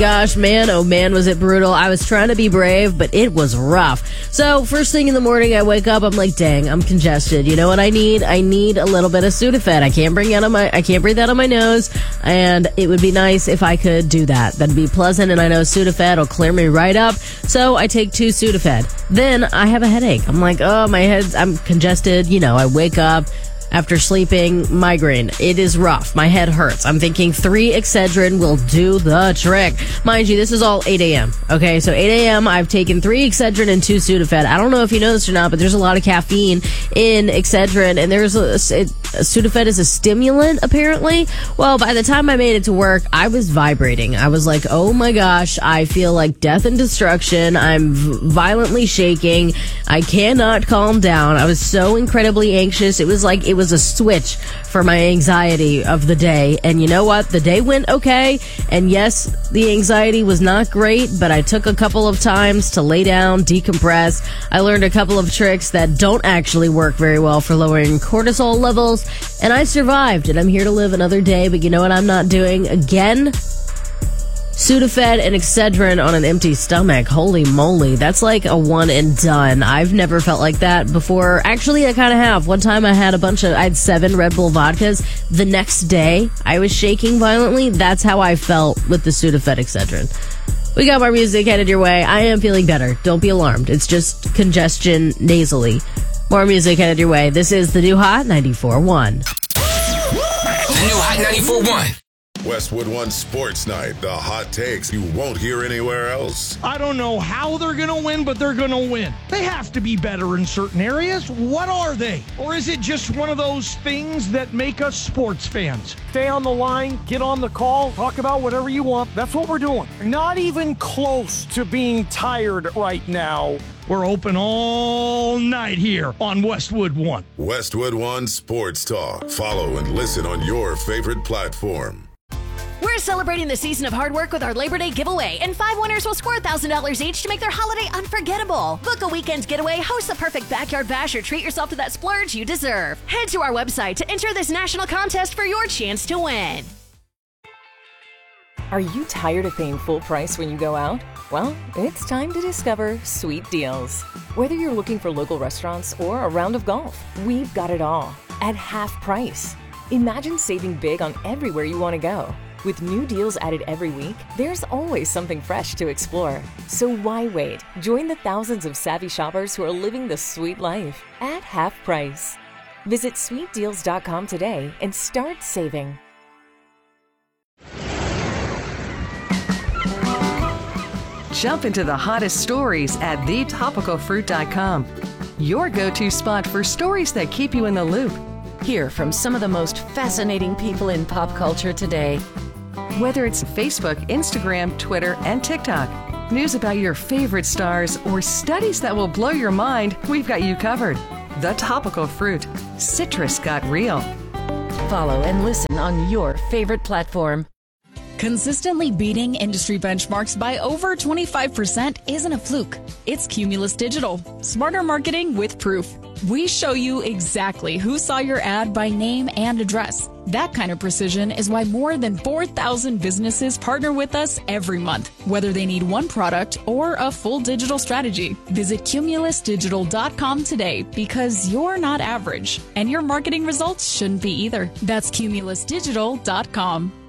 gosh, man, oh man, was it brutal. I was trying to be brave, but it was rough. So first thing in the morning, I wake up, I'm like, dang, I'm congested. You know what I need? I need a little bit of Sudafed. I can't breathe out of my nose, and it would be nice if I could do that. That'd be pleasant, and I know Sudafed will clear me right up. So I take 2 Sudafed. Then I have a headache. I'm like, oh, I'm congested. You know, I wake up after sleeping, migraine. It is rough. My head hurts. I'm thinking 3 Excedrin will do the trick. Mind you, this is all 8 a.m. Okay, so 8 a.m., I've taken 3 Excedrin and 2 Sudafed. I don't know if you know this or not, but there's a lot of caffeine in Excedrin, and Sudafed is a stimulant, apparently. Well, by the time I made it to work, I was vibrating. I was like, oh my gosh, I feel like death and destruction. I'm violently shaking. I cannot calm down. I was so incredibly anxious. It was a switch for my anxiety of the day. And you know what? The day went okay. And yes, the anxiety was not great, but I took a couple of times to lay down, decompress. I learned a couple of tricks that don't actually work very well for lowering cortisol levels. And I survived. And I'm here to live another day. But you know what I'm not doing again? Sudafed and Excedrin on an empty stomach. Holy moly. That's like a one and done. I've never felt like that before. Actually, I kind of have. One time I had I had 7 Red Bull vodkas. The next day, I was shaking violently. That's how I felt with the Sudafed Excedrin. We got more music headed your way. I am feeling better. Don't be alarmed. It's just congestion nasally. More music headed your way. This is the new Hot 94.1. The new Hot 94.1. Westwood One Sports Night, the hot takes you won't hear anywhere else. I don't know how they're going to win, but they're going to win. They have to be better in certain areas. What are they? Or is it just one of those things that make us sports fans? Stay on the line, get on the call, talk about whatever you want. That's what we're doing. Not even close to being tired right now. We're open all night here on Westwood One. Westwood One Sports Talk. Follow and listen on your favorite platform. We're celebrating the season of hard work with our Labor Day giveaway, and 5 winners will score $1,000 each to make their holiday unforgettable. Book a weekend getaway, host a perfect backyard bash, or treat yourself to that splurge you deserve. Head to our website to enter this national contest for your chance to win. Are you tired of paying full price when you go out? Well, it's time to discover Sweet Deals. Whether you're looking for local restaurants or a round of golf, we've got it all at half price. Imagine saving big on everywhere you want to go. With new deals added every week, there's always something fresh to explore. So why wait? Join the thousands of savvy shoppers who are living the sweet life at half price. Visit sweetdeals.com today and start saving. Jump into the hottest stories at thetopicalfruit.com. Your go-to spot for stories that keep you in the loop. Hear from some of the most fascinating people in pop culture today. Whether it's Facebook, Instagram, Twitter, and TikTok, news about your favorite stars, or studies that will blow your mind, we've got you covered. The Topical Fruit. Citrus got real. Follow and listen on your favorite platform. Consistently beating industry benchmarks by over 25% isn't a fluke. It's Cumulus Digital. Smarter marketing with proof. We show you exactly who saw your ad by name and address. That kind of precision is why more than 4,000 businesses partner with us every month, whether they need one product or a full digital strategy. Visit cumulusdigital.com today, because you're not average, and your marketing results shouldn't be either. That's cumulusdigital.com.